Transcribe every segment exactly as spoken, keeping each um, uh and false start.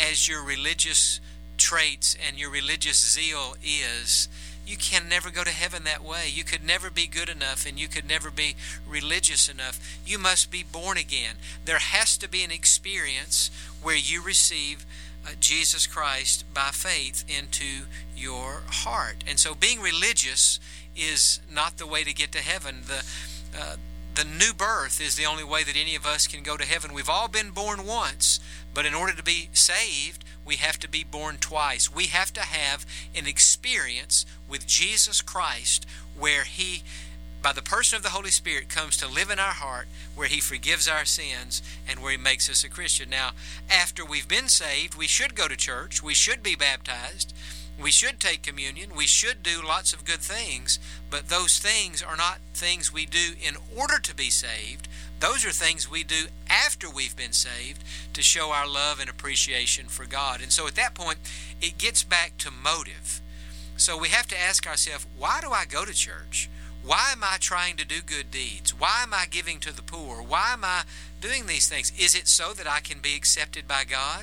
as your religious traits and your religious zeal is, you can never go to heaven that way. You could never be good enough, and you could never be religious enough. You must be born again. There has to be an experience where you receive uh, Jesus Christ by faith into your heart. And so being religious is not the way to get to heaven. The uh, the new birth is the only way that any of us can go to heaven. We've all been born once, but in order to be saved, we have to be born twice. We have to have an experience with Jesus Christ where He, by the person of the Holy Spirit, comes to live in our heart, where He forgives our sins, and where He makes us a Christian. Now, after we've been saved, we should go to church. We should be baptized. We should take communion. We should do lots of good things, but those things are not things we do in order to be saved. Those are things we do after we've been saved to show our love and appreciation for God. And so at that point, it gets back to motive. So we have to ask ourselves, why do I go to church? Why am I trying to do good deeds? Why am I giving to the poor? Why am I doing these things? Is it so that I can be accepted by God?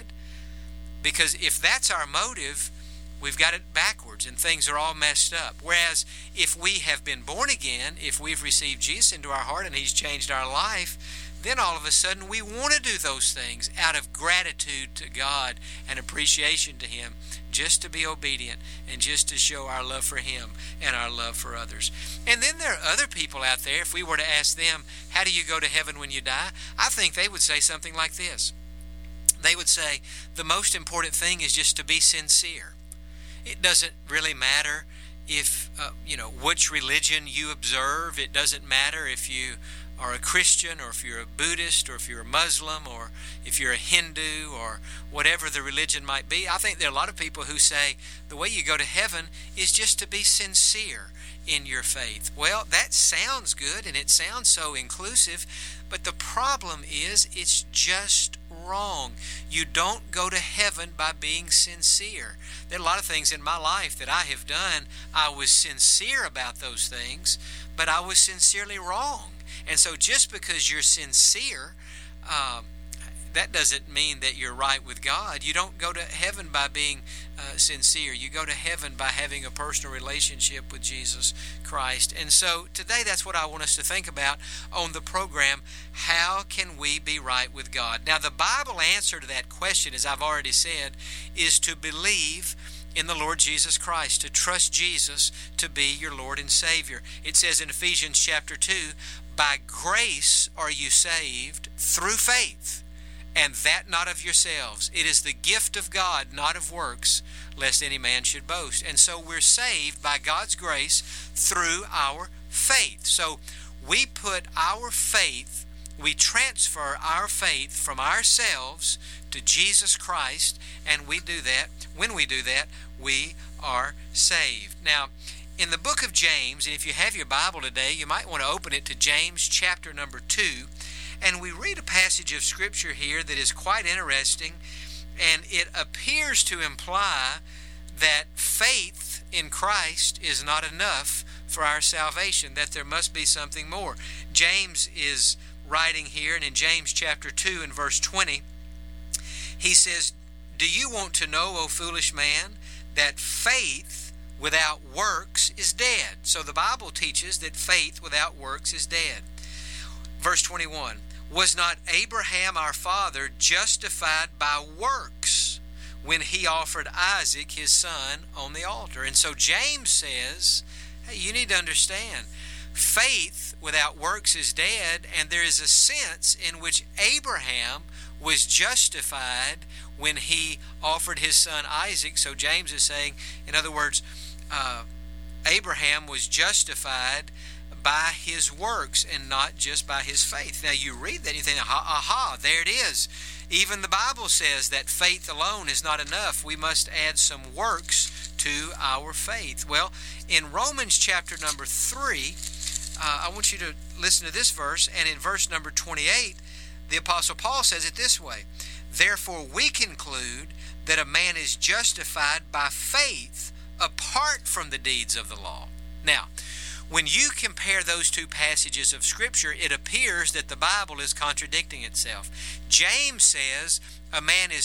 Because if that's our motive, we've got it backwards and things are all messed up. Whereas if we have been born again, if we've received Jesus into our heart and He's changed our life, then all of a sudden we want to do those things out of gratitude to God and appreciation to Him, just to be obedient and just to show our love for Him and our love for others. And then there are other people out there, if we were to ask them, how do you go to heaven when you die? I think they would say something like this. They would say, the most important thing is just to be sincere. It doesn't really matter if, uh, you know, which religion you observe. It doesn't matter if you are a Christian or if you're a Buddhist or if you're a Muslim or if you're a Hindu or whatever the religion might be. I think there are a lot of people who say the way you go to heaven is just to be sincere in your faith. Well, that sounds good and it sounds so inclusive, but the problem is it's just wrong. You don't go to heaven by being sincere. There are a lot of things in my life that I have done. I was sincere about those things, but I was sincerely wrong. And so just because you're sincere, um, that doesn't mean that you're right with God. You don't go to heaven by being uh, sincere. You go to heaven by having a personal relationship with Jesus Christ. And so today that's what I want us to think about on the program, how can we be right with God? Now the Bible answer to that question, as I've already said, is to believe in the Lord Jesus Christ, to trust Jesus to be your Lord and Savior. It says in Ephesians chapter two, by grace are you saved through faith, and that not of yourselves. It is the gift of God, not of works, lest any man should boast. And so we're saved by God's grace through our faith. So we put our faith, we transfer our faith from ourselves to Jesus Christ, and we do that. When we do that, we are saved. Now, in the book of James, and if you have your Bible today, you might want to open it to James chapter number two. And we read a passage of Scripture here that is quite interesting, and it appears to imply that faith in Christ is not enough for our salvation, that there must be something more. James is writing here, and in James chapter two and verse twenty, he says, do you want to know, O foolish man, that faith without works is dead? So the Bible teaches that faith without works is dead. Verse twenty-one, was not Abraham our father justified by works when he offered Isaac his son on the altar? And so James says, hey, you need to understand, faith without works is dead, and there is a sense in which Abraham was justified when he offered his son Isaac. So James is saying, in other words, uh, Abraham was justified by his works and not just by his faith. Now you read that and you think, aha, aha, there it is. Even the Bible says that faith alone is not enough. We must add some works to our faith. Well, in Romans chapter number three, uh, I want you to listen to this verse, and in verse number twenty-eight, the Apostle Paul says it this way, therefore we conclude that a man is justified by faith apart from the deeds of the law. Now, when you compare those two passages of Scripture, it appears that the Bible is contradicting itself. James says a man is